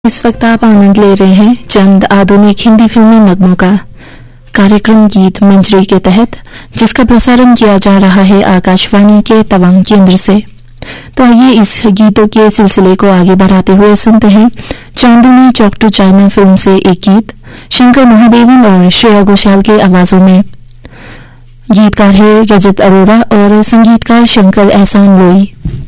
इस वक्त आप आनंद ले रहे हैं चंद आधुनिक हिंदी फिल्मी नगमों का। कार्यक्रम गीत मंजरी के तहत जिसका प्रसारण किया जा रहा है आकाशवाणी के तवांग केंद्र से। तो आइए इस गीतों के सिलसिले को आगे बढ़ाते हुए सुनते हैं Chandni Chowk to China film से एक गीत शंकर महादेवन और श्रेया घोषाल के आवाजों में। गीतकार है रजत अरोड़ा और संगीतकार शंकर एहसान लोई।